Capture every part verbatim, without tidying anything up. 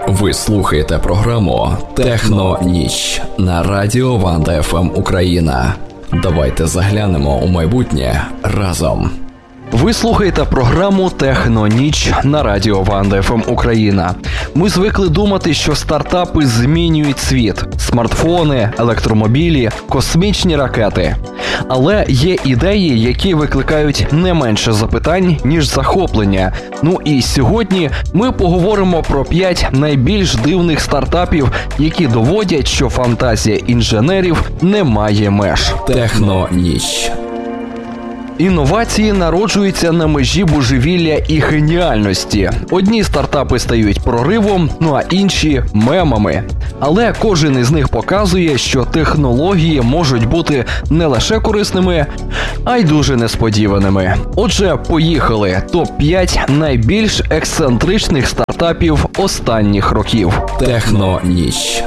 Ви слухаєте програму «Техноніч» на радіо Ванда еф ем Україна. Давайте заглянемо у майбутнє разом. Ви слухаєте програму «Техноніч» на радіо Ванда еф ем Україна. Ми звикли думати, що стартапи змінюють світ. Смартфони, електромобілі, космічні ракети. Але є ідеї, які викликають не менше запитань, ніж захоплення. Ну і сьогодні ми поговоримо про п'ять найбільш дивних стартапів, які доводять, що фантазія інженерів не має меж. «Техноніч». Інновації народжуються на межі божевілля і геніальності. Одні стартапи стають проривом, ну а інші – мемами. Але кожен із них показує, що технології можуть бути не лише корисними, а й дуже несподіваними. Отже, поїхали. топ п'ять найбільш ексцентричних стартапів останніх років. «Техноніч».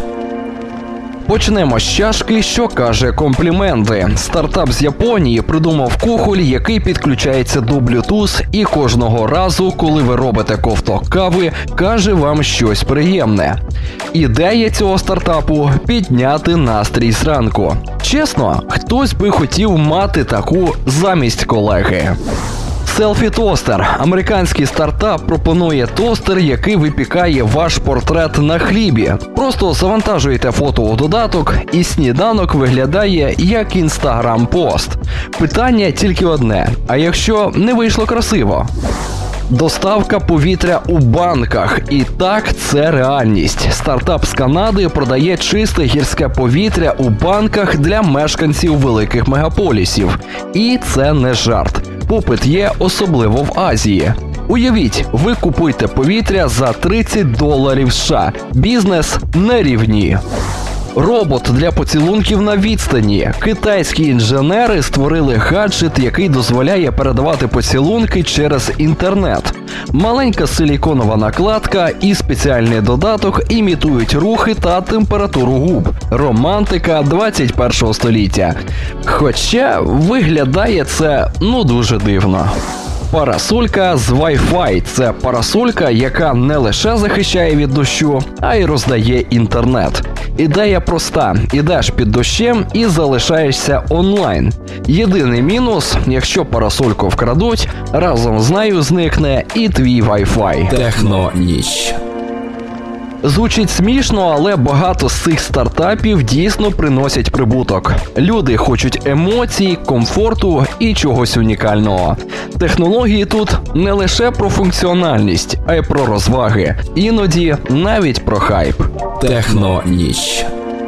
Почнемо з чашки, що каже компліменти. Стартап з Японії придумав кухоль, який підключається до Bluetooth і кожного разу, коли ви робите ковток кави, каже вам щось приємне. Ідея цього стартапу – підняти настрій зранку. Чесно, хтось би хотів мати таку замість колеги. Селфі-тостер. Американський стартап пропонує тостер, який випікає ваш портрет на хлібі. Просто завантажуєте фото у додаток, і сніданок виглядає як інстаграм-пост. Питання тільки одне – а якщо не вийшло красиво? Доставка повітря у банках. І так, це реальність. Стартап з Канади продає чисте гірське повітря у банках для мешканців великих мегаполісів. І це не жарт. Попит є особливо в Азії. Уявіть, ви купуєте повітря за тридцять доларів США. Бізнес на рівні. Робот для поцілунків на відстані. Китайські інженери створили гаджет, який дозволяє передавати поцілунки через інтернет. Маленька силіконова накладка і спеціальний додаток імітують рухи та температуру губ. Романтика двадцять першого століття. Хоча виглядає це, ну, дуже дивно. Парасолька з Wi-Fi – це парасолька, яка не лише захищає від дощу, а й роздає інтернет. Ідея проста – ідеш під дощем і залишаєшся онлайн. Єдиний мінус – якщо парасольку вкрадуть, разом з нею зникне і твій Wi-Fi. «Техноніч». Звучить смішно, але багато з цих стартапів дійсно приносять прибуток. Люди хочуть емоцій, комфорту і чогось унікального. Технології тут не лише про функціональність, а й про розваги. Іноді навіть про хайп. «Техноніч».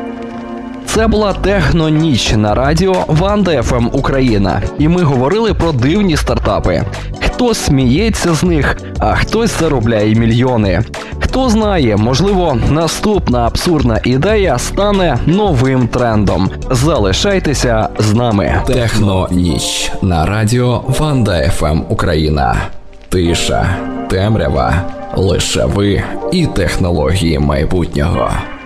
Це була «Техноніч» на радіо Ванда еф ем Україна. І ми говорили про дивні стартапи. Хтось сміється з них, а хтось заробляє мільйони. Хто знає, можливо, наступна абсурдна ідея стане новим трендом. Залишайтеся з нами. «Техноніч» на радіо Ванда еф ем Україна. Тиша, темрява, лише ви і технології майбутнього.